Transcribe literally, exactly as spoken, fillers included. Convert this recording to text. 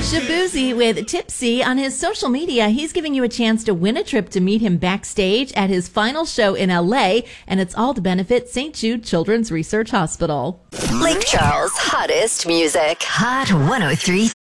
Shaboozey with Tipsy on his social media. He's giving you a chance to win a trip to meet him backstage at his final show in L A, and it's all to benefit Saint Jude Children's Research Hospital. Lake Charles' hottest music. Hot one oh three.